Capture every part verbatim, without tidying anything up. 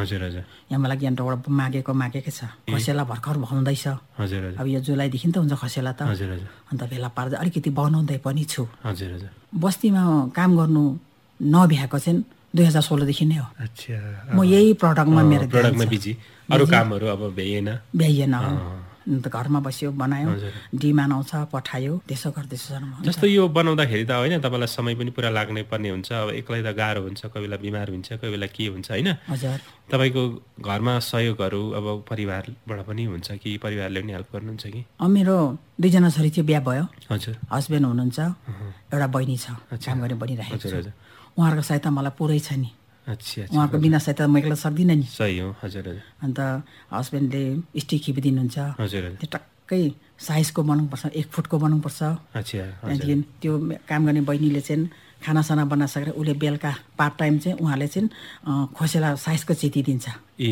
हजुर हजुर यहाँ मलाई ज्ञानटोबाट मागेको मागेकै छ। खसेला भर्खर बनाउँदैछ। हजुर हजुर अब यो जुलाईदेखि त हुन्छ खसेला त। हजुर हजुर अन्त भेला पार्दै अलिकति बनाउँदै पनि छु। हजुर हजुर बस्तीमा काम गर्नु नभ्याएको चाहिँ दुई हजार सोह्रदेखि नै हो। अच्छा म यही प्रडक्टमा मेरो प्रडक्टमा बिजी, अरू कामहरू अब भ्याइएन भ्याइएन। अन्त घरमा बस्यो, बनायो, डिमान्ड आउँछ, पठायो, त्यसो गर्दैछु सर म। जस्तो यो बनाउँदाखेरि त होइन तपाईँलाई समय पनि पुरा लाग्नै पर्ने हुन्छ। अब एक्लै त गाह्रो हुन्छ, कोही बेला बिमार हुन्छ, कोही बेला के हुन्छ होइन। हजुर तपाईँको घरमा सहयोगहरू अब परिवारबाट पनि हुन्छ कि परिवारले पनि हेल्प गर्नुहुन्छ कि? मेरो दुईजना छोरी थियो, बिहा भयो। हजुर हस्बेन्ड हुनुहुन्छ, एउटा बहिनी छ, काम गर्ने बनिरहेको छ। उहाँहरूको सहायता मलाई पुरै छ नि। अच्छा उहाँको बिना सहायता म एक्लै सक्दिनँ नि। सही हो। हजुर हजुर अन्त हस्बेन्डले स्टिक खिपिदिनुहुन्छ। हजुर त्यो टक्कै साइजको बनाउनुपर्छ, एक फुटको बनाउनुपर्छ। अच्छा त्यहाँदेखि त्यो काम गर्ने बहिनीले चाहिँ खानासाना बनाइसकेर उसले बेलुका पार्ट टाइम चाहिँ उहाँले चाहिँ खोसेला साइजको चितिदिन्छ।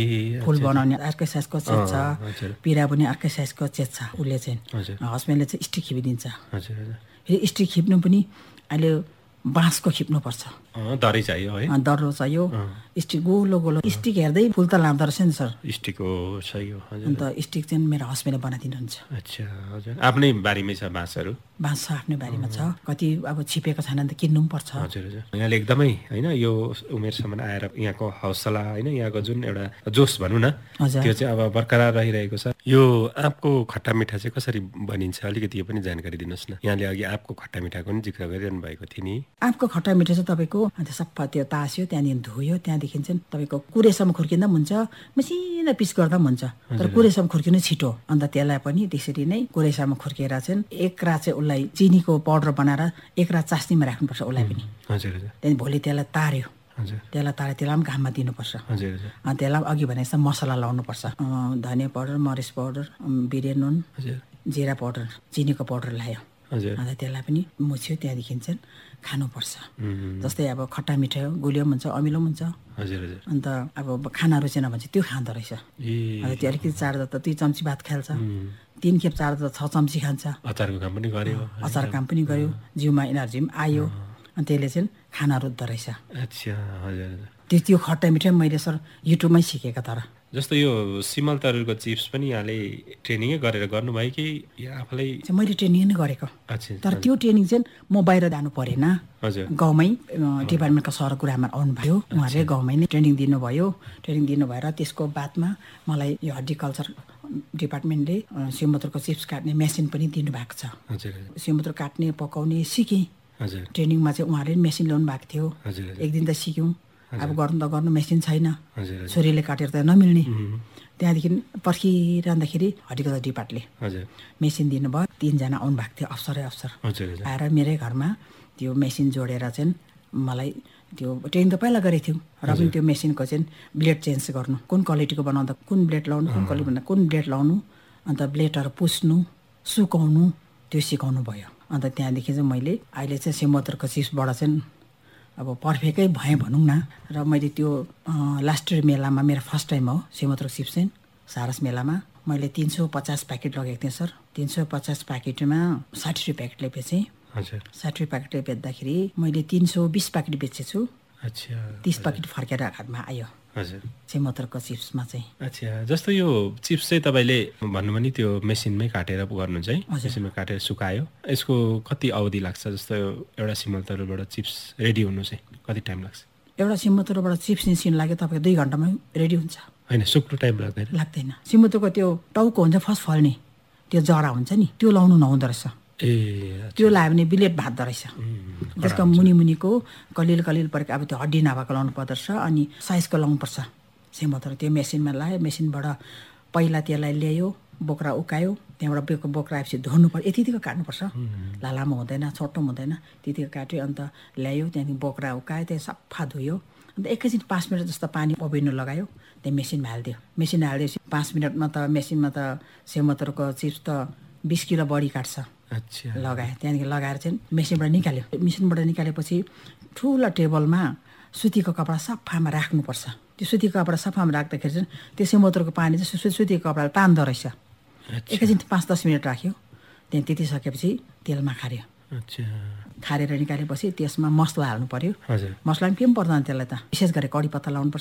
ए फुल बनाउने अर्कै साइजको चेच्छ, पिरा पनि अर्कै साइजको चेच्छ उसले चाहिँ। हस्बेन्डले चाहिँ स्टिक खिपिदिन्छ। हजुर हजुर फेरि स्टिक खिप्नु पनि अहिले बाँसको खिप्नुपर्छ। दरै चाहियो है, दर्रो चाहियो, स्टिक गोलो गोलो स्टिक हेर्दै फुल त लाँदो रहेछ नि सर। स्टिक हो, सही हो। अन्त स्टिक चाहिँ मेरो हस्बेन्डले बनाइदिनुहुन्छ। अच्छा हजुर आफ्नै बारीमै छ बाँसहरू? बाँस छ आफ्नै बारीमा छ, कति अब छिपेको छैन त किन्नु पनि पर्छ। हजुर हजुर यहाँले एकदमै होइन यो उमेरसम्म आएर यहाँको हौसला होइन यहाँको जुन एउटा जोस भनौँ न त्यो चाहिँ अब बरकरार रहिरहेको छ। यो आँपको खट्टा मिठा चाहिँ कसरी बनिन्छ अलिकति यो पनि जानकारी दिनुहोस् न। यहाँले अघि आँपको खट्टा मिठाको पनि जिक्र गरिरहनु भएको थियो नि। आँपको खट्टा मिठा चाहिँ तपाईँको अन्त सफा त्यो तास्यो, त्यहाँदेखि धोयो, त्यहाँदेखि चाहिँ तपाईँको कुरेसम्म खुर्किँदा पनि हुन्छ, मसिनो पिस गर्दा पनि हुन्छ, तर कुरेसम्म खुर्किनु छिटो। अन्त त्यसलाई पनि त्यसरी नै कुरेसम्म खुर्किएर चाहिँ एक रात चाहिँ उसलाई चिनीको पाउडर बनाएर एक रात चास्नीमा राख्नुपर्छ उसलाई पनि। हजुर हजुर त्यहाँदेखि भोलि त्यसलाई तार्यो, हजुर त्यसलाई तारेर त्यसलाई पनि घाममा दिनुपर्छ। हजुर हजुर अनि त्यसलाई अघि भने जस्तो मसला लाउनुपर्छ, धनियाँ पाउडर, मरिच पाउडर, बिरे नुन, हजुर जिरा पाउडर, चिनीको पाउडर लायो। हजुर अन्त त्यसलाई पनि मुछ्यो, त्यहाँदेखि चाहिँ खानुपर्छ। जस्तै अब खट्टा मिठो गुलियो पनि हुन्छ, अमिलो पनि हुन्छ। हजुर हजुर अन्त अब खाना रुचेन भने चाहिँ त्यो खाँदो रहेछ। ए अन्त त्यो अलिकति चाड्दा त दुई चम्ची भात खाल्छ, तिन खेप चाड्दा त छ चम्ची खान्छ। अचारको काम पनि गर्यो, अचार काम पनि गर्यो, जिउमा एनर्जी पनि आयो, अनि त्यसले चाहिँ खाना रुच्दो रहेछ। अच्छा हजुर हजुर त्यो त्यो खट्टा मिठो मैले सर युट्युबमै सिकेको। तर जस्तो यो सिमल तरुलको चिप्स पनि यहाँले ट्रेनिङै गरेर गर्नुभयो कि आफूलाई? मैले ट्रेनिङ नै गरेको, तर त्यो ट्रेनिङ चाहिँ म बाहिर जानु परेन। हजुर गाउँमै डिपार्टमेन्टको सर गुरुआमा आउनुभयो, उहाँहरूले गाउँमै नै ट्रेनिङ दिनुभयो। ट्रेनिङ दिनु भएर त्यसको बादमा मलाई यो हर्टिकल्चर डिपार्टमेन्टले सिमलतरुलको चिप्स काट्ने मेसिन पनि दिनुभएको छ। सिमलतरुल काट्ने पकाउने सिकेँ। ट्रेनिङमा चाहिँ उहाँहरूले पनि मेसिन ल्याउनु भएको थियो। एक दिन त सिक्यौँ। अब गर्नु त गर्नु मेसिन छैन, छोरीले काटेर त नमिल्ने। त्यहाँदेखि पर्खिरहँदाखेरि हर्टिकल्चर डिपार्टले मेसिन दिनुभयो। तिनजना आउनु भएको थियो, अफसरै अफसर आएर मेरै घरमा त्यो मेसिन जोडेर चाहिँ मलाई त्यो ट्रेनिङ त पहिला गरेको थियौँ र पनि त्यो मेसिनको चाहिँ ब्लेड चेन्ज गर्नु, कुन क्वालिटीको बनाउँदा कुन ब्लेड लाउनु, कुन क्वालिटी भन्दा कुन ब्लेड लाउनु, अन्त ब्लेडहरू पुस्नु, सुकाउनु, त्यो सिकाउनु भयो। अन्त त्यहाँदेखि चाहिँ मैले अहिले चाहिँ सिमलतरुलको चिप्सबाट चाहिँ अब पर्फेक्टै भएँ भनौँ न। र मैले त्यो लास्ट इयर मेलामा मेरो फर्स्ट टाइम हो सिमलतरुल चिप्स चाहिँ, सारस मेलामा मैले तिन सौ पचास प्याकेट लगेको थिएँ सर। तिन सौ पचास प्याकेटमा साठी रुपियाँ प्याकेटले बेचेँ। साठी रुपियाँ प्याकेटले बेच्दाखेरि मैले तिन सौ बिस प्याकेट बेचेछु। अच्छा तिस प्याकेट फर्केर घरमा आयो हजुर सिमलतरुलको चिप्समा चाहिँ। अच्छा जस्तो यो चिप्स चाहिँ तपाईँले भन्नु भने त्यो मेसिनमै काटेर गर्नुहुन्छ है? मेसिनमा काटेर सुकायो, यसको कति अवधि लाग्छ? जस्तो एउटा सिमलतरुलबाट चिप्स रेडी हुनु चाहिँ कति टाइम लाग्छ? एउटा सिमलतरुलबाट चिप्स निस्किनु लाग्यो तपाईँको दुई घन्टामा रेडी हुन्छ। होइन सुक्नु टाइम लाग्दैन? लाग्दैन। सिमलतरुलको त्यो टाउको हुन्छ फर्स्ट फल्ने त्यो जरा हुन्छ नि, त्यो लाउनु नहुँदो रहेछ। ए त्यो लायो भने बिलेट भाँदो रहेछ। त्यसको मुनि मुनिको कलिल कलिल परेको अब त्यो हड्डी नभएको लाउनु पर्दछ, अनि साइजको लाउनुपर्छ सिमलतरुल। त्यो मेसिनमा लायो, मेसिनबाट पहिला त्यसलाई ल्यायो, बोक्रा उकायो, त्यहाँबाट बेको बोक्रा आएपछि धुनु पर्यो, यति यतिको काट्नुपर्छ, लालामा हुँदैन, छोटो हुँदैन, त्यतिको काट्यो। अन्त ल्यायो, त्यहाँदेखि बोक्रा उकायो, त्यहाँ सफा धोयो, अन्त एकैछिन पाँच मिनट जस्तो पानी उभिनु लगायो, त्यहाँ मेसिनमा हालिदियो। मेसिनमा हालिदिएपछि पाँच मिनटमा त मेसिनमा त सिमलतरुलको चिप्स त बिस किलो बढी काट्छ। अच्छा लगायो, त्यहाँदेखि लगाएर चाहिँ मेसिनबाट निकाल्यो। मेसिनबाट निकालेपछि ठुलो टेबलमा सुतीको कपडा सफामा राख्नुपर्छ। त्यो सुतीको कपडा सफामा राख्दाखेरि चाहिँ त्यो सिमलतरुलको पानी चाहिँ सुतीको कपडाले तान्दो रहेछ। एकैछिन पाँच दस मिनट राख्यो, त्यहाँ त्यति सकेपछि तेलमा खार्यो। अच्छा खारेर निकालेपछि त्यसमा मसला हाल्नु पर्यो। मसला पनि के पनि पर्दैन त्यसलाई त, विशेष गरी कडी पत्ता लाउनुपर्छ,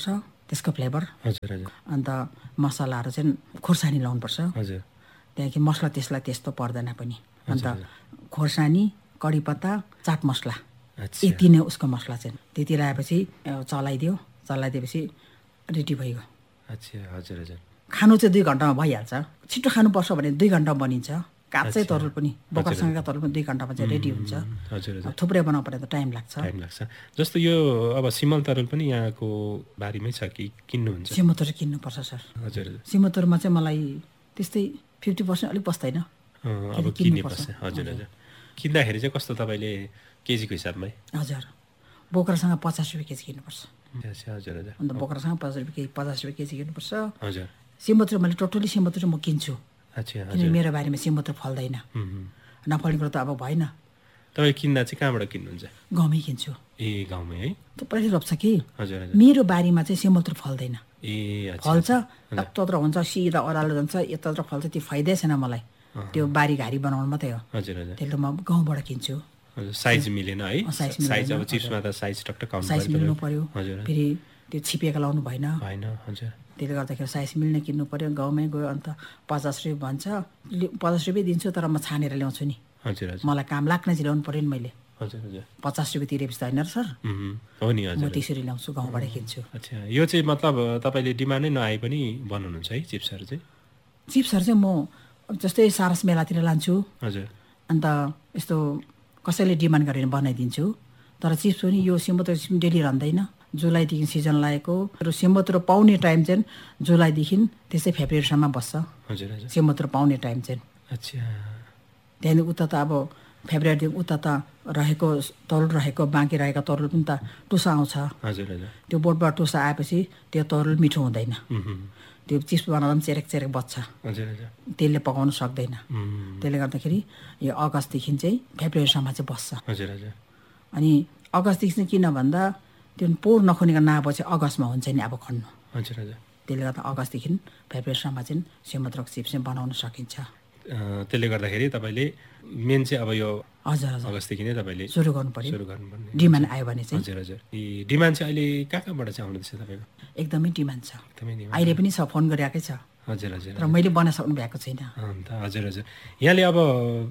त्यसको फ्लेभर। हजुर हजुर। अन्त मसलाहरू चाहिँ खोर्सानी लाउनुपर्छ। हजुर। त्यहाँदेखि मसला त्यसलाई त्यस्तो पर्दैन पनि। अन्त खोर्सानी, कडी पत्ता, चाट मसला यति नै उसको मसला चाहिँ। त्यति लगाएपछि चलाइदियो, चलाइदिएपछि रेडी भइगयो। अच्छा हजुर हजुर। खानु चाहिँ दुई घन्टामा भइहाल्छ। छिटो खानुपर्छ भने दुई घन्टा बनिन्छ। काँचै तरुल पनि बोकरसँगका तरुल पनि दुई घन्टामा चाहिँ रेडी हुन्छ। हजुर हजुर। थुप्रै बनाउनु पर्दा त टाइम लाग्छ। टाइम लाग्छ। जस्तो यो अब सिमल तरुल पनि यहाँको बारीमै छ कि किन्नुहुन्छ? सिमतरुल किन्नुपर्छ सर। हजुर। सिमतरुलमा चाहिँ मलाई त्यस्तै फिफ्टी पर्सेन्ट अलिक पस्दैन। अब किन्नुपर्छ। हजुर हजुर। किन्दाखेरि चाहिँ कस्तो तपाईँले केजीको हिसाबमै? हजुर। बोकरासँग पचास रुपियाँ केजी किन्नुपर्छ। हजुर हजुर। अन्त बोकरासँग पचास रुपियाँ केजी पचास रुपियाँ केजी किन्नुपर्छ। हजुर। सिमतरुल मैले टोटली सिमतरुल म किन्छु। अच्छा। किनभने मेरो बारीमा सिमतरुल फल्दैन। नफल्ने कुरो त अब भएन। तपाईँ किन्दा चाहिँ कहाँबाट किन्नुहुन्छ? गाउँमै किन्छु। ए गाउँमै है? थुप्रै रोप्छ कि। हजुर हजुर। मेरो बारीमा चाहिँ सिमतरुल फल्दैन। ए अच्छा। फल्छ यत्रो हुन्छ सिधा ओह्रालो जान्छ यत्रो फल्छ त्यो फाइदै छैन मलाई। त्यो बारी घारी बनाउनु मात्रै हो। हजुर हजुर। त्यसले म गाउँबाट किन्छु। हजुर। साइज मिलेन है? साइज अब चिप्समा त साइज टक्क काउन्ट साइज मिल्नु पर्यो। हजुर। फेरि त्यो छिपिएको लाउनु भएन। भएन। हजुर। त्यसले गर्दाखेरि साइज मिल्ने किन्नु पर्यो। गाउँमै गयो अन्त पचास रुपियाँ भन्छ, पचास रुपियाँ दिन्छु तर म छानेर ल्याउँछु नि। हजुर हजुर। मलाई काम लाग्ने चाहिँ ल्याउनु पर्यो नि मैले। हजुर हजुर। पचास रुपियाँ तिरेपछि त होइन र सर? हो नि। हजुर। म त्यसरी ल्याउँछु, गाउँबाटै किन्छु। अच्छा। यो चाहिँ मतलब तपाईँले डिमान्डै नआए पनि बनाउनुहुन्छ है चिप्सहरू चाहिँ? चिप्सहरू चाहिँ म जस्तै सारस मेलातिर लान्छु। हजुर। अन्त यस्तो कसैले डिमान्ड गरेर बनाइदिन्छु। तर चिप्स पनि यो सिमतरुल डेली रहँदैन। जुलाईदेखि सिजन लागेको र सिमतरुल पाउने टाइम चाहिँ जुलाईदेखि त्यसै फेब्रुअरीसम्म बस्छ। हजुर हजुर। सिमतरुल पाउने टाइम चाहिँ। अच्छा। त्यहाँदेखि उता त अब फेब्रुअरीदेखि उता त रहेको तरुल रहेको बाँकी रहेको तरुल पनि त टुसा आउँछ। हजुर हजुर। त्यो बोटबाट टुसा आएपछि त्यो तरुल मिठो हुँदैन। त्यो चिप्स बनाउँदा पनि चेरेक चेरेक बच्छ। हजुर हजुर। त्यसले पकाउनु सक्दैन। त्यसले गर्दाखेरि यो अगस्तदेखि चाहिँ फेब्रुअरीसम्म चाहिँ बस्छ। हजुर हजुर। अनि अगस्तदेखि चाहिँ किन भन्दा त्यो पोहोर नखुनेको नआएपछि अगस्तमा हुन्छ नि अब खन्नु। हजुर हजुर। त्यसले गर्दा अगस्तदेखि फेब्रुअरीसम्म चाहिँ सिमतरुलको चिप्स चाहिँ बनाउन सकिन्छ। त्यसले गर्दाखेरि तपाईँले मेन चाहिँ अब यो हजुर हजुर अगस्तदेखि नै तपाईँले सुरु गर्नु पर्यो। सुरु गर्नुपर्ने डिमान्ड आयो भने चाहिँ। हजुर हजुर। ए डिमान्ड चाहिँ अहिले कहाँ कहाँबाट चाहिँ आउँदैछ तपाईँको? एकदमै डिमान्ड छ। एकदमै डिमान्ड अहिले पनि छ, फोन गरिआएकै छ। हजुर हजुर। तर मैले बनाइसक्नु भएको छैन। अन्त हजुर हजुर। यहाँले अब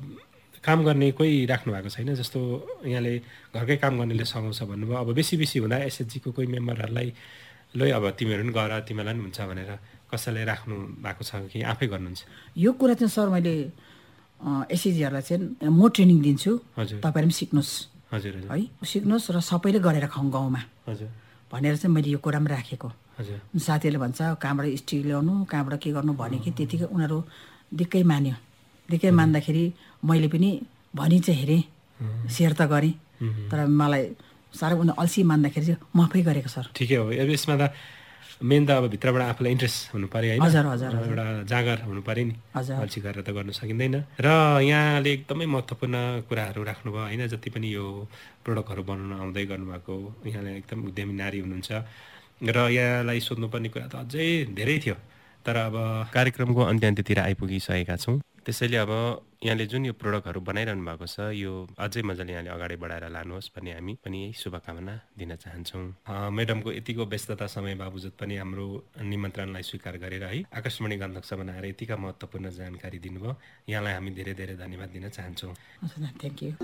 काम गर्ने कोही राख्नु भएको छैन? जस्तो यहाँले घरकै काम गर्नेले सघाउँछ भन्नुभयो। अब बेसी बेसी हुँदा एसएचजीको कोही मेम्बरहरूलाई लै अब तिमीहरू पनि गर तिमीलाई पनि हुन्छ भनेर कसैले राख्नु भएको छ कि आफै गर्नुहुन्छ? यो कुरा चाहिँ सर मैले एसएचजीहरूलाई चाहिँ म ट्रेनिङ दिन्छु। हजुर। तपाईँहरू पनि सिक्नुहोस्। हजुर हजुर। है सिक्नुहोस् र सबैले गरेर खाउँ गाउँमा हजुर भनेर चाहिँ मैले यो कुरा पनि राखेको। हजुर। साथीहरूले भन्छ कहाँबाट स्टिक ल्याउनु कहाँबाट के गर्नु भने कि त्यतिकै उनीहरू दिक्कै मान्यो। दिक्कै मान्दाखेरि मैले पनि भनी चाहिँ हेरेँ, सेयर त गरेँ। तर मलाई साह्रै उनीहरू अल्छी मान्दाखेरि चाहिँ म आफै गरेको सर। ठिकै हो। अब यसमा त मेन त अब भित्रबाट आफूलाई इन्ट्रेस्ट हुनु पऱ्यो होइन? हजुर हजुर। एउटा जाँगर हुनु पऱ्यो नि। हजुर। अल्छी गरेर त गर्न सकिँदैन। र यहाँले एकदमै महत्त्वपूर्ण कुराहरू राख्नुभयो होइन? जति पनि यो प्रोडक्टहरू बनाउन आउँदै गर्नुभएको यहाँले एकदम उद्यमी नारी हुनुहुन्छ र यहाँलाई सोध्नुपर्ने कुरा त अझै धेरै थियो। तर अब कार्यक्रमको अन्त्य अन्त्यतिर आइपुगिसकेका छौँ। त्यसैले अब यहाँले जुन यो प्रोडक्टहरू बनाइरहनु भएको छ यो अझै मजाले यहाँले अगाडि बढाएर लानुहोस् भन्ने हामी पनि यही शुभकामना दिन चाहन्छौँ। म्याडमको यतिको व्यस्तता समय बावजुद पनि हाम्रो निमन्त्रणलाई स्वीकार गरेर है आकाशवाणी गन्तकसम्म आएर यतिका महत्त्वपूर्ण जानकारी दिनुभयो। यहाँलाई हामी धेरै धेरै धन्यवाद दिन चाहन्छौँ। Thank you.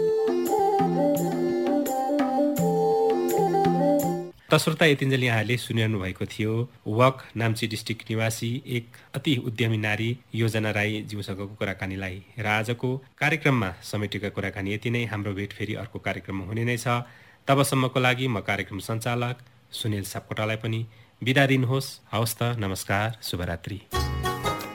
त श्रोता यतिन्जेल यहाँहरूले सुनिरहनु भएको थियो वक नाम्ची डिस्ट्रिक्ट निवासी एक अति उद्यमी नारी योजना राई ज्यूसँगको कुराकानीलाई। र आजको कार्यक्रममा समेटेका कुराकानी यति नै। हाम्रो भेट फेरि अर्को कार्यक्रममा हुने नै छ। तबसम्मको लागि म कार्यक्रम सञ्चालक सुनिल सापकोटालाई पनि बिदा दिनुहोस्। हवस् त, नमस्कार, शुभरात्रि।